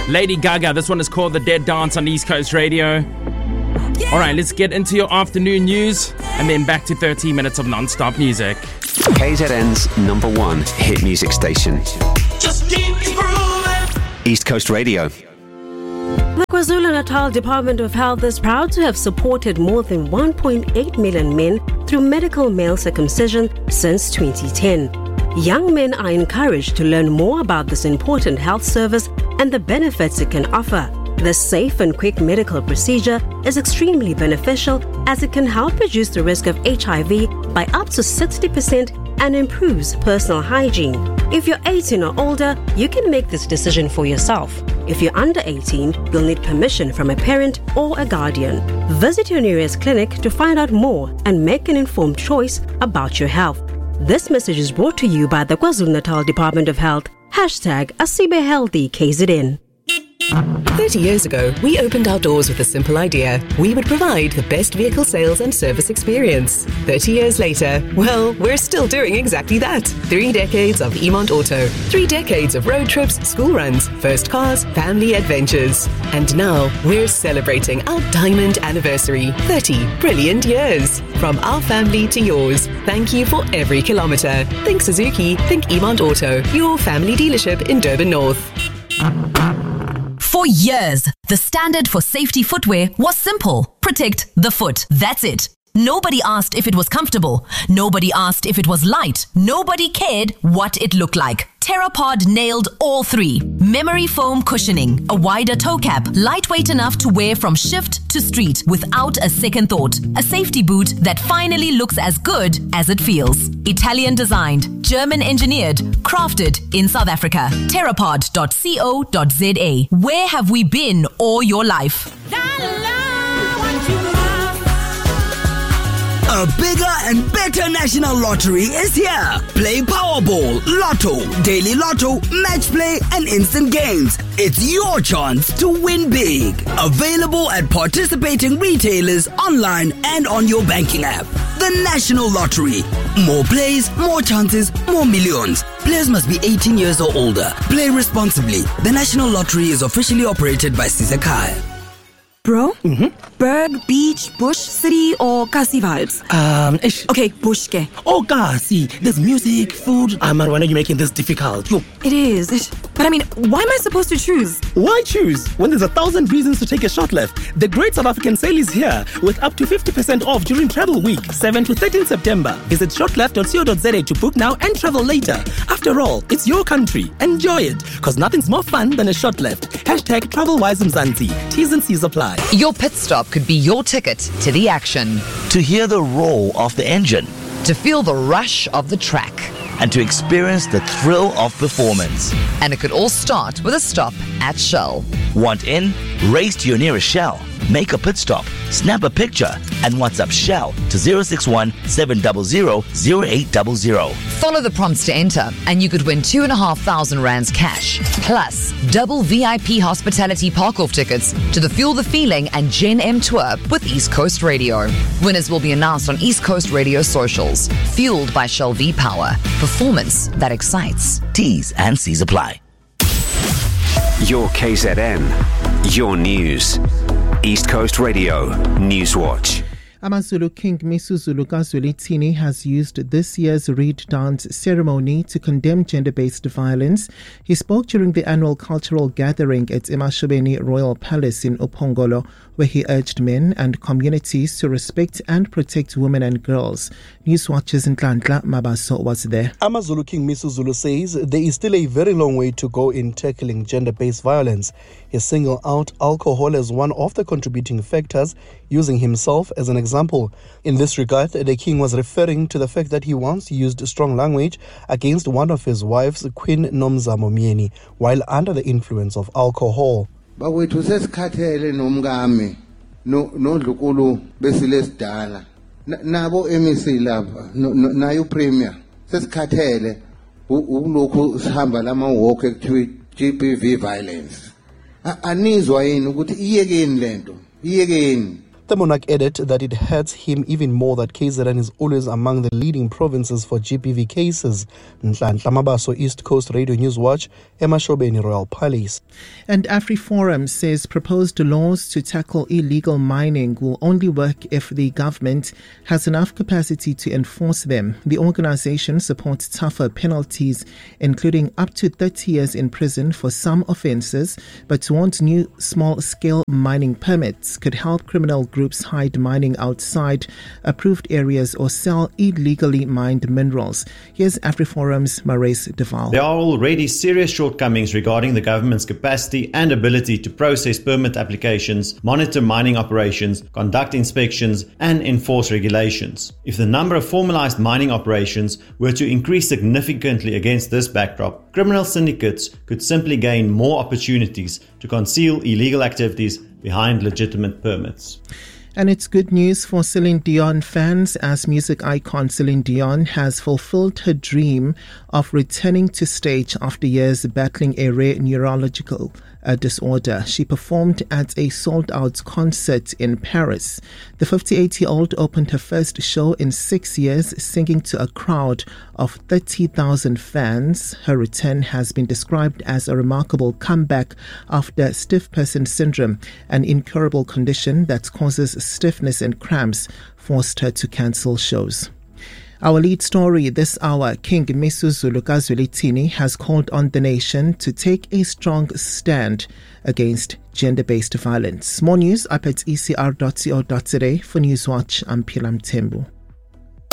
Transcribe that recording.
Lady Gaga. This one is called The Dead Dance on East Coast Radio. All right, let's get into your afternoon news and then back to 30 minutes of non-stop music. KZN's #1 hit music station. Just keep grooving. East Coast Radio. The KwaZulu-Natal Department of Health is proud to have supported more than 1.8 million men through medical male circumcision since 2010. Young men are encouraged to learn more about this important health service and the benefits it can offer. This safe and quick medical procedure is extremely beneficial as it can help reduce the risk of HIV by up to 60% and improves personal hygiene. If you're 18 or older, you can make this decision for yourself. If you're under 18, you'll need permission from a parent or a guardian. Visit your nearest clinic to find out more and make an informed choice about your health. This message is brought to you by the KwaZulu-Natal Department of Health. #AsibeHealthy KZN. 30 years ago, we opened our doors with a simple idea. We would provide the best vehicle sales and service experience. 30 years later, well, we're still doing exactly that. 3 decades of Emont Auto. 3 decades of road trips, school runs, first cars, family adventures. And now, we're celebrating our diamond anniversary. 30 brilliant years. From our family to yours. Thank you for every kilometre. Think Suzuki, think Emont Auto. Your family dealership in Durban North. For years, the standard for safety footwear was simple. Protect the foot. That's it. Nobody asked if it was comfortable. Nobody asked if it was light. Nobody cared what it looked like. Therapod nailed all 3. Memory foam cushioning, a wider toe cap, lightweight enough to wear from shift to street without a second thought. A safety boot that finally looks as good as it feels. Italian designed, German engineered, crafted in South Africa. Therapod.co.za. Where have we been all your life? A bigger and better national lottery is here. Play Powerball, Lotto, Daily Lotto, Match Play, and Instant Games. It's your chance to win big. Available at participating retailers, online, and on your banking app. The National Lottery. More plays, more chances, more millions. Players must be 18 years or older. Play responsibly. The National Lottery is officially operated by Sizakai. Bro? Berg, beach, bush, city, or Kasi vibes? Okay, bush ke. Oh, Kasi. There's music, food. Why are you making this difficult? Yo. It is. But I mean, why am I supposed to choose? Why choose when there's 1,000 reasons to take a short left? The Great South African Sale is here with up to 50% off during Travel Week, 7 to 13 September. Visit shortleft.co.za to book now and travel later. After all, it's your country. Enjoy it, because nothing's more fun than a short left. #TravelWiseMzansi. T's and C's apply. Your pit stop could be your ticket to the action. To hear the roar of the engine. To feel the rush of the track. And to experience the thrill of performance. And it could all start with a stop at Shell. Want in? Race to your nearest Shell. Make a pit stop, snap a picture, and WhatsApp Shell to 061 700 0800. Follow the prompts to enter, and you could win 2,500 rands cash, plus double VIP hospitality park-off tickets to the Fuel the Feeling and Gen M tour with East Coast Radio. Winners will be announced on East Coast Radio socials. Fueled by Shell V-Power. Performance that excites. T's and C's apply. Your KZN. Your news. East Coast Radio Newswatch. AmaZulu King Misuzulu Kazwelithini has used this year's Reed Dance ceremony to condemn gender-based violence. He spoke during the annual cultural gathering at Emashobeni Royal Palace in Upongolo, where he urged men and communities to respect and protect women and girls. Newswatch's Nhlanhla Mabaso was there. AmaZulu King Misuzulu says there is still a very long way to go in tackling gender-based violence. He singled out alcohol as one of the contributing factors, using himself as an example. In this regard, the king was referring to the fact that he once used strong language against one of his wives, Queen Nomzamo Myeni, while under the influence of alcohol. Bakwethu sesikhathele nomkami nodlukulu besilesidala nabo MEC lapha nayo premier sesikhathele ulokhu sihamba lama walk ekuthiwa GBV violence. Anizwa yini ukuthi iyekeni lento iyekeni. The monarch added that it hurts him even more that KZN is always among the leading provinces for GBV cases. Nhlanhla Mabaso, East Coast Radio News Watch, Emashobeni, Royal Palace. And AfriForum says proposed laws to tackle illegal mining will only work if the government has enough capacity to enforce them. The organization supports tougher penalties, including up to 30 years in prison for some offenses, but warns new small-scale mining permits could help criminal groups hide mining outside approved areas or sell illegally mined minerals. Here's AfriForum's Maurice Duval. There are already serious shortcomings regarding the government's capacity and ability to process permit applications, monitor mining operations, conduct inspections, and enforce regulations. If the number of formalized mining operations were to increase significantly against this backdrop, criminal syndicates could simply gain more opportunities to conceal illegal activities behind legitimate permits. And it's good news for Celine Dion fans, as music icon Celine Dion has fulfilled her dream of returning to stage after years battling a rare neurological disorder. She performed at a sold-out concert in Paris. The 58-year-old opened her first show in 6 years, singing to a crowd of 30,000 fans. Her return has been described as a remarkable comeback after stiff person syndrome, an incurable condition that causes stiffness and cramps, forced her to cancel shows. Our lead story this hour, King Misuzulu Kazwelithini has called on the nation to take a strong stand against gender-based violence. More news up at ecr.co.za. For Newswatch, I'm Pilam Tembu.